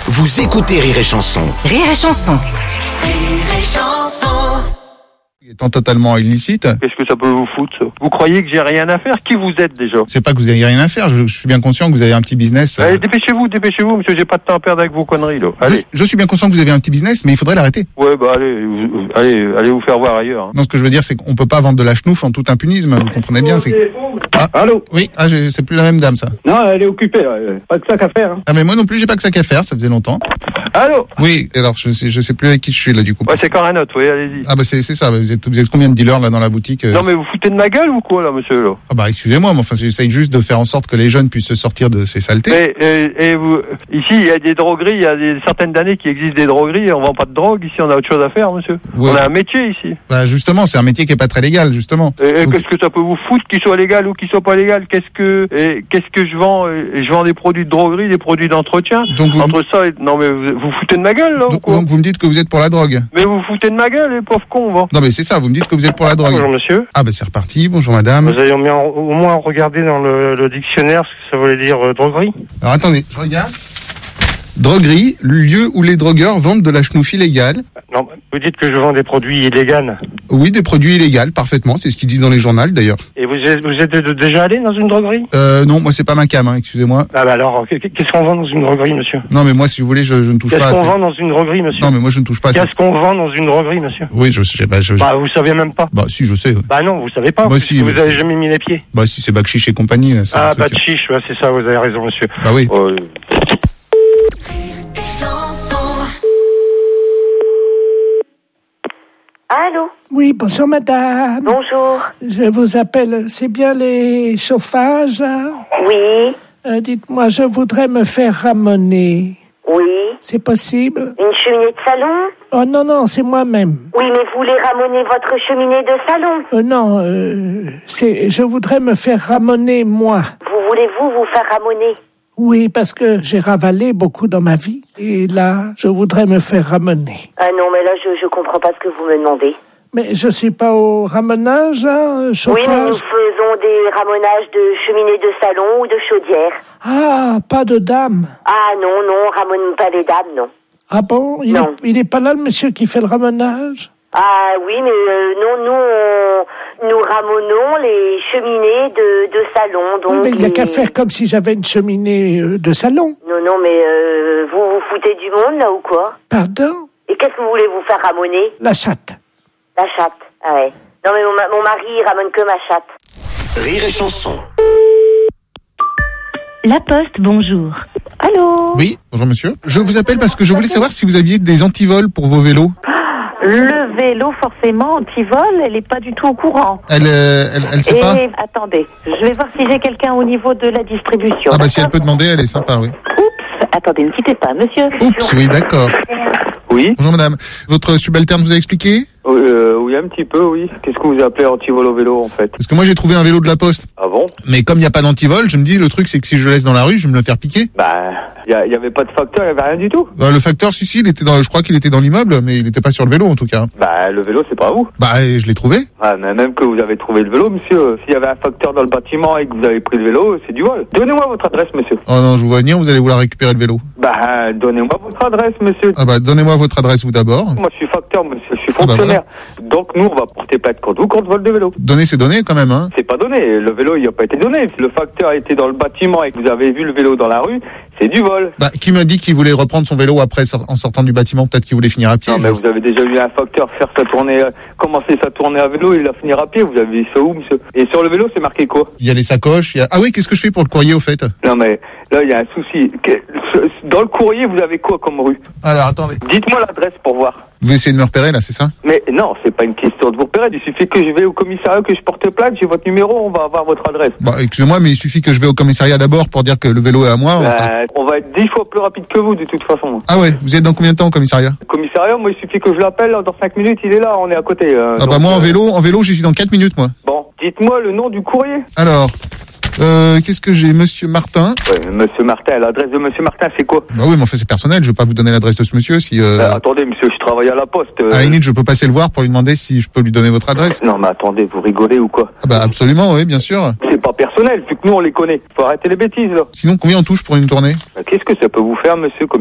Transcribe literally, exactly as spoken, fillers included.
Vous écoutez Rire et Chanson. Rire et Chanson. Rire et Chanson. Étant totalement illicite. Qu'est-ce que ça peut vous foutre, ça? Vous croyez que j'ai rien à faire? Qui vous êtes déjà? C'est pas que vous avez rien à faire, je, je suis bien conscient que vous avez un petit business. Allez, dépêchez-vous, dépêchez-vous, monsieur, j'ai pas de temps à perdre avec vos conneries, là. Allez. Je, je suis bien conscient que vous avez un petit business, mais il faudrait l'arrêter. Ouais, bah allez, vous, allez, allez vous faire voir ailleurs. Hein. Non, ce que je veux dire, c'est qu'on peut pas vendre de la chenouf en tout impunisme, vous comprenez bien, c'est... Ah, allô? Oui, ah, j'ai- c'est plus la même dame, ça. Non, elle est occupée, là. Pas que ça qu'à faire. Hein. Ah, mais moi non plus, j'ai pas que ça qu'à faire, ça faisait longtemps. Allô? Oui, alors, je sais, je sais plus avec qui je suis, là, du coup. Ouais, c'est Coranote, oui, allez-y. Ah, bah, c'est, c'est ça, vous êtes, vous êtes combien de dealers, là, dans la boutique euh Non, mais vous foutez de ma gueule ou quoi, là, monsieur, là? Ah, bah, excusez-moi, mais enfin, j'essaye juste de faire en sorte que les jeunes puissent se sortir de ces saletés. Et, et, et vous, ici, il y a des drogueries, il y a des certaines années qui existent des drogueries, et on vend pas de drogue, ici, on a autre chose à faire, monsieur. Ouais. On a un métier, ici. Bah, justement, c'est un métier qui est pas très légal, justement. Et, et Donc- qu'est-ce que ça peut vous foutre qu'il soit légal ou qu'il soit pas légal? Qu'est-ce que, et, qu'est-ce que je vends? Et je vends des produits de droguerie, des produits d'entretien. Donc, vous- Entre ça et, non, mais vous, vous foutez de ma gueule, là, ou Donc, quoi? donc vous me dites que vous êtes pour la drogue. Mais vous foutez de ma gueule, les pauvres cons, va. Non, mais c'est ça, vous me dites que vous êtes pour la drogue. Bonjour monsieur, Ah, bah, c'est reparti, bonjour madame. vous avez au moins, au moins regardé dans le, le dictionnaire ce que ça voulait dire euh, droguerie. Alors attendez, je regarde. Droguerie, lieu où les drogueurs vendent de la chenouf illégale. Non, vous dites que je vends des produits illégaux. Oui, des produits illégaux, parfaitement, c'est ce qu'ils disent dans les journaux d'ailleurs. Et vous êtes, vous êtes de- déjà allé dans une droguerie? Euh, non, moi c'est pas ma cam, hein, excusez-moi. Ah bah alors, qu'est-ce qu'on vend dans une droguerie monsieur? Non, mais moi si vous voulez, je, je ne touche Qu'est-ce pas à qu'on ça. vend dans une droguerie monsieur? Non, mais moi je ne touche pas à ça. Qu'est-ce qu'on vend dans une droguerie monsieur? Oui, je sais, bah, je, je- Bah vous savez même pas. bah si, je sais. ouais. Bah non, vous savez pas, Moi, puisque si, vous mais avez si. jamais mis les pieds. Bah si, c'est Bakchiche et compagnie, là. c'est Ah un bah truc- chiche, ouais, c'est ça, vous avez raison monsieur. Bah oui. Ouais. Rire et Chanson. Allô? Oui, bonjour madame. Bonjour. Je vous appelle, c'est bien les chauffages là? Oui, Euh, Dites-moi, je voudrais me faire ramoner. oui. C'est possible? Une cheminée de salon? Oh non, non, c'est moi-même. Oui, mais vous voulez ramoner votre cheminée de salon? Euh, non, euh, c'est, je voudrais me faire ramoner moi. Vous voulez-vous vous faire ramoner? Oui, parce que j'ai ravalé beaucoup dans ma vie. Et là, je voudrais me faire ramener. Ah non, mais là, je, je comprends pas ce que vous me demandez. Mais je suis pas au ramonage, là, Oui, mais nous chauffage? faisons des ramonages de cheminée de salon ou de chaudière. Ah, pas de dame. Ah non, non, on ramone pas les dames, non. Ah bon? Il, Non. est, il est pas là, le monsieur qui fait le ramonage? Ah oui, mais euh, non, nous, on, nous ramonons les cheminées de, de salon. Donc Oui, mais il n'y a les- qu'à faire comme si j'avais une cheminée euh, de salon. Non, non, mais euh, vous vous foutez du monde, là, ou quoi? Pardon? Et qu'est-ce que vous voulez vous faire ramoner? La chatte. La chatte, ah ouais. Non mais mon, ma- mon mari il ramène que ma chatte. Rire et Chanson. La Poste, bonjour. Allô? Oui, bonjour monsieur. Je vous appelle parce que je voulais savoir si vous aviez des antivols pour vos vélos. Le vélo, forcément, anti-vol, elle n'est pas du tout au courant. Elle, euh, elle, elle sait Et pas? attendez, je vais voir si j'ai quelqu'un au niveau de la distribution. Ah bah si elle peut demander, elle est sympa, oui. Oups, attendez, ne quittez pas, monsieur. Oups, oui, d'accord. Oui, Bonjour madame. Votre subalterne vous a expliqué? euh, oui, un petit peu, oui. Qu'est-ce que vous appelez antivol au vélo, en fait? Parce que moi j'ai trouvé un vélo de la poste. Ah bon? Mais comme il n'y a pas d'antivol, je me dis le truc c'est que si je le laisse dans la rue, je vais me le faire piquer. Bah, il y, y avait pas de facteur, il y avait rien du tout. Bah, le facteur, si si, il était dans, je crois qu'il était dans l'immeuble, mais il n'était pas sur le vélo en tout cas. Bah, le vélo, c'est pas à vous. Bah et je l'ai trouvé. Ah, mais même que vous avez trouvé le vélo, monsieur, s'il y avait un facteur dans le bâtiment et que vous avez pris le vélo, c'est du vol. Donnez-moi votre adresse, monsieur. Oh non, je vous vois venir, vous allez vouloir récupérer le vélo. Bah, donnez-moi votre adresse, monsieur. Ah bah donnez-moi votre adresse vous d'abord. Moi, je suis facteur, monsieur, je suis Ah bah fonctionnaire. Donc, nous, on va porter plainte contre vous contre vol de vélo. Donnez ces données quand même, hein. C'est pas donné, le vélo, il a pas été donné. Si le facteur était dans le bâtiment et que vous avez vu le vélo dans la rue, c'est du vol. Bah qui m'a dit qu'il voulait reprendre son vélo après sor- en sortant du bâtiment, peut-être qu'il voulait finir à pied. Non, je- mais vous avez déjà vu un facteur faire sa tournée, euh, commencer sa tournée à vélo et la finir à pied. Vous avez vu ça où, monsieur? Et sur le vélo, c'est marqué quoi? Il y a les sacoches, il y a... Ah oui, qu'est-ce que je fais pour le courrier au fait? Non, mais là, il y a un souci. Que- Dans le courrier, vous avez quoi comme rue? Alors attendez. Dites-moi l'adresse pour voir. Vous essayez de me repérer là, c'est ça? Mais non, c'est pas une question de vous repérer. Il suffit que je vais au commissariat, que je porte plainte, j'ai votre numéro, on va avoir votre adresse. Bah excusez-moi, mais il suffit que je vais au commissariat d'abord pour dire que le vélo est à moi. enfin. Euh, on va être dix fois plus rapide que vous, de toute façon. Ah ouais, vous êtes dans combien de temps au commissariat? Le commissariat, moi, il suffit que je l'appelle, dans cinq minutes, il est là, on est à côté. euh, Ah bah donc, moi en euh, vélo, en vélo j'y suis dans quatre minutes moi. Bon, dites-moi le nom du courrier. Alors, euh, qu'est-ce que j'ai? Monsieur Martin. Ouais, monsieur Martin, l'adresse de monsieur Martin, c'est quoi? Bah oui, mais enfin c'est personnel, je vais pas vous donner l'adresse de ce monsieur si... Euh... Euh, attendez, monsieur, je travaille à la poste. euh, À la limite, je peux passer le voir pour lui demander si je peux lui donner votre adresse. Non, mais attendez, vous rigolez ou quoi? Ah bah absolument, oui, bien sûr. C'est pas personnel, vu que nous, on les connaît. Faut arrêter les bêtises, là. Sinon, combien on touche pour une tournée? Bah, qu'est-ce que ça peut vous faire, monsieur, comme